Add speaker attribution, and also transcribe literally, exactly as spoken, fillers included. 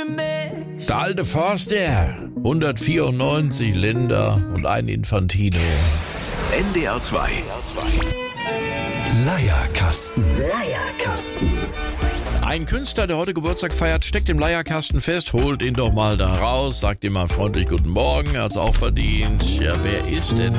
Speaker 1: Der alte Forster, hundertvierundneunzig Länder und ein Infantino.
Speaker 2: N D R zwei. Leierkasten. Leierkasten.
Speaker 1: Ein Künstler, der heute Geburtstag feiert, steckt im Leierkasten fest, holt ihn doch mal da raus, sagt ihm mal freundlich guten Morgen, hat's auch verdient. Ja, wer ist denn